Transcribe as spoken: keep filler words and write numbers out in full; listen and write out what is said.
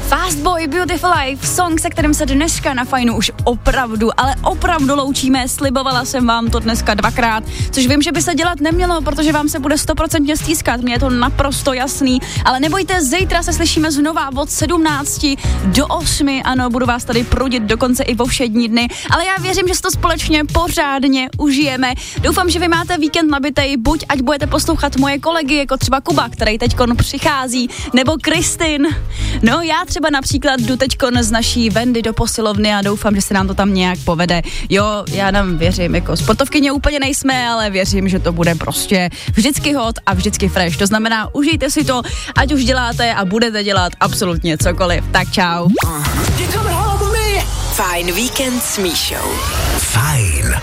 Fast Boy, Beautiful Life, song, se kterým se dneska na Fajnu už opravdu, ale opravdu loučíme. Slibovala jsem vám to dneska dvakrát, což vím, že by se dělat nemělo, protože vám se bude stoprocentně stýskat, mně je to naprosto jasný, ale nebojte, zítra se slyšíme znova od sedmnácti do osmi, ano, budu vás tady prudit dokonce i vo všední dny, ale já věřím, že si to společně pořádně užijeme. Doufám, že vy máte víkend nabitej, buď ať budete poslouchat moje kolegy, jako třeba Kuba, který teďkon přichází, nebo Kristin. No, já třeba například jdu teďkon z naší Vendy do posilovny a doufám, že se nám to tam nějak povede. Jo, já nám věřím, jako sportovkyně úplně nejsme, ale věřím, že to bude prostě vždycky hot a vždycky fresh. To znamená, užijte si to, ať už děláte a budete dělat absolutně cokoliv. Tak čau. Fajn víkend s Míšou. Fajn.